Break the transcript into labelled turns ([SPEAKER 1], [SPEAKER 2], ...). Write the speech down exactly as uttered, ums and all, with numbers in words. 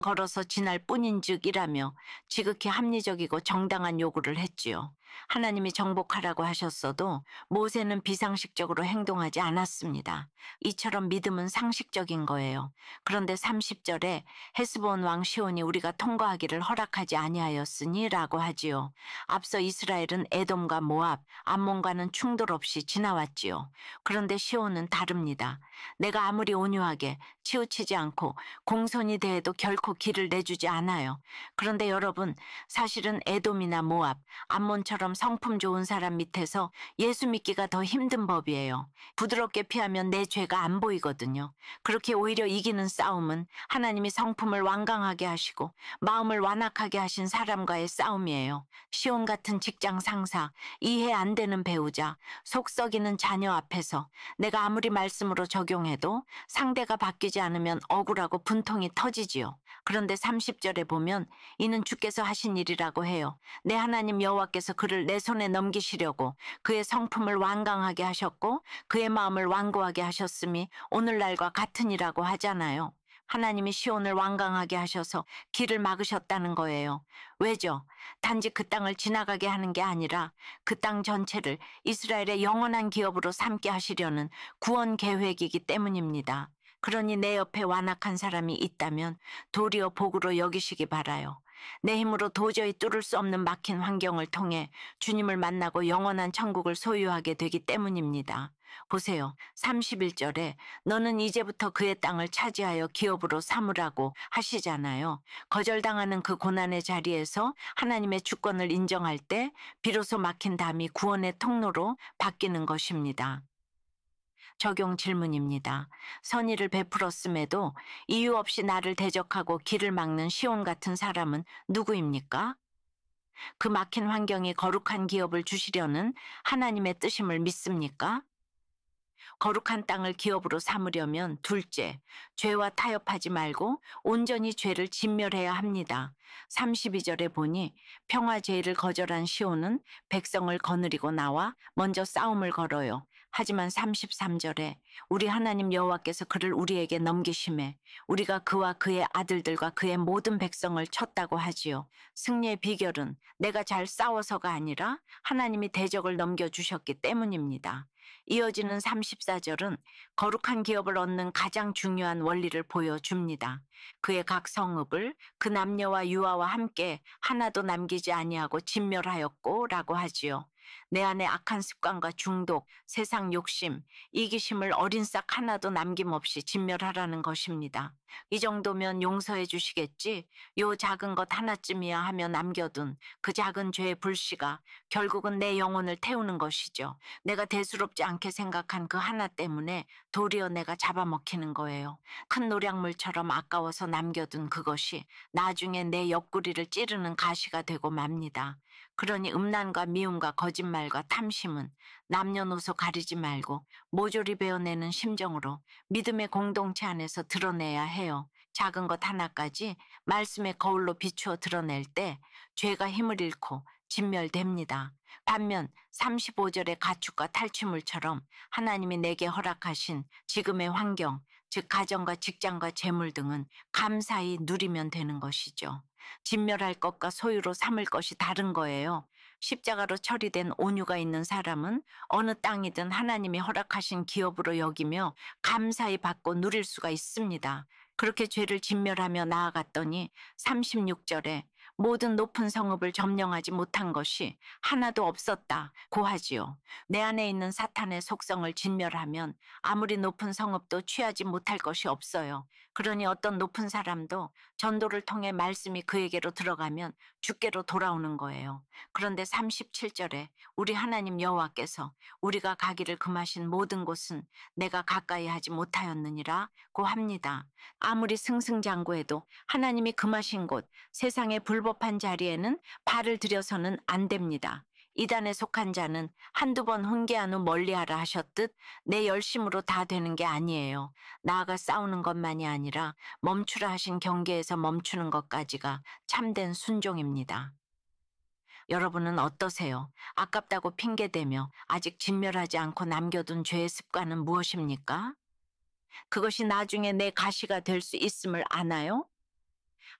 [SPEAKER 1] 걸어서 지날 뿐인즉이라며 지극히 합리적이고 정당한 요구를 했지요. 하나님이 정복하라고 하셨어도 모세는 비상식적으로 행동하지 않았습니다. 이처럼 믿음은 상식적인 거예요. 그런데 삼십 절에 헤스본 왕 시온이 우리가 통과하기를 허락하지 아니하였으니 라고 하지요. 앞서 이스라엘은 에돔과 모압, 암몬과는 충돌 없이 지나왔지요. 그런데 시온은 다릅니다. 내가 아무리 온유하게 치우치지 않고 공손히 대해도 결코 길을 내주지 않아요. 그런데 여러분, 사실은 에돔이나 모압, 암몬처럼 성품 좋은 사람 밑에서 예수 믿기가 더 힘든 법이에요. 부드럽게 피하면 내 죄가 안 보이거든요. 그렇게 오히려 이기는 싸움은 하나님이 성품을 완강하게 하시고 마음을 완악하게 하신 사람과의 싸움이에요. 시온 같은 직장 상사, 이해 안 되는 배우자, 속 썩이는 자녀 앞에서 내가 아무리 말씀으로 적용해도 상대가 바뀌지 않으면 억울하고 분통이 터지지요. 그런데 삼십 절에 보면 이는 주께서 하신 일이라고 해요. 내 하나님 여호와께서 그를 내 손에 넘기시려고 그의 성품을 완강하게 하셨고 그의 마음을 완고하게 하셨음이 오늘날과 같으니라고 하잖아요. 하나님이 시온을 완강하게 하셔서 길을 막으셨다는 거예요. 왜죠? 단지 그 땅을 지나가게 하는 게 아니라 그 땅 전체를 이스라엘의 영원한 기업으로 삼게 하시려는 구원 계획이기 때문입니다. 그러니 내 옆에 완악한 사람이 있다면 도리어 복으로 여기시기 바라요. 내 힘으로 도저히 뚫을 수 없는 막힌 환경을 통해 주님을 만나고 영원한 천국을 소유하게 되기 때문입니다. 보세요. 삼십일 절에 너는 이제부터 그의 땅을 차지하여 기업으로 삼으라고 하시잖아요. 거절당하는 그 고난의 자리에서 하나님의 주권을 인정할 때 비로소 막힌 담이 구원의 통로로 바뀌는 것입니다. 적용 질문입니다. 선의를 베풀었음에도 이유 없이 나를 대적하고 길을 막는 시온 같은 사람은 누구입니까? 그 막힌 환경이 거룩한 기업을 주시려는 하나님의 뜻임을 믿습니까? 거룩한 땅을 기업으로 삼으려면 둘째, 죄와 타협하지 말고 온전히 죄를 진멸해야 합니다. 삼십이 절에 보니 평화 제의를 거절한 시온은 백성을 거느리고 나와 먼저 싸움을 걸어요. 하지만 삼십삼 절에 우리 하나님 여호와께서 그를 우리에게 넘기심에 우리가 그와 그의 아들들과 그의 모든 백성을 쳤다고 하지요. 승리의 비결은 내가 잘 싸워서가 아니라 하나님이 대적을 넘겨주셨기 때문입니다. 이어지는 삼십사 절은 거룩한 기업을 얻는 가장 중요한 원리를 보여줍니다. 그의 각 성읍을 그 남녀와 유아와 함께 하나도 남기지 아니하고 진멸하였고 라고 하지요. 내 안에 악한 습관과 중독, 세상 욕심, 이기심을 어린 싹 하나도 남김없이 진멸하라는 것입니다. 이 정도면 용서해 주시겠지? 요 작은 것 하나쯤이야 하며 남겨둔 그 작은 죄의 불씨가 결국은 내 영혼을 태우는 것이죠. 내가 대수롭지 않게 생각한 그 하나 때문에 도리어 내가 잡아먹히는 거예요. 큰 노량물처럼 아까워서 남겨둔 그것이 나중에 내 옆구리를 찌르는 가시가 되고 맙니다. 그러니 음란과 미움과 거짓말과 탐심은 남녀노소 가리지 말고 모조리 베어내는 심정으로 믿음의 공동체 안에서 드러내야 해요. 작은 것 하나까지 말씀의 거울로 비추어 드러낼 때 죄가 힘을 잃고 진멸됩니다. 반면 삼십오 절의 가축과 탈취물처럼 하나님이 내게 허락하신 지금의 환경, 즉 가정과 직장과 재물 등은 감사히 누리면 되는 것이죠. 진멸할 것과 소유로 삼을 것이 다른 거예요. 십자가로 처리된 온유가 있는 사람은 어느 땅이든 하나님이 허락하신 기업으로 여기며 감사히 받고 누릴 수가 있습니다. 그렇게 죄를 진멸하며 나아갔더니 삼십육 절에 모든 높은 성읍을 점령하지 못한 것이 하나도 없었다고 하지요. 내 안에 있는 사탄의 속성을 진멸하면 아무리 높은 성읍도 취하지 못할 것이 없어요. 그러니 어떤 높은 사람도 전도를 통해 말씀이 그에게로 들어가면 주께로 돌아오는 거예요. 그런데 삼십칠 절에 우리 하나님 여호와께서 우리가 가기를 금하신 모든 곳은 내가 가까이 하지 못하였느니라고 합니다. 아무리 승승장구해도 하나님이 금하신 곳, 세상의 불법한 자리에는 발을 들여서는 안 됩니다. 이단에 속한 자는 한두 번 훈계한 후 멀리하라 하셨듯 내 열심으로 다 되는 게 아니에요. 나아가 싸우는 것만이 아니라 멈추라 하신 경계에서 멈추는 것까지가 참된 순종입니다. 여러분은 어떠세요? 아깝다고 핑계대며 아직 진멸하지 않고 남겨둔 죄의 습관은 무엇입니까? 그것이 나중에 내 가시가 될 수 있음을 아나요?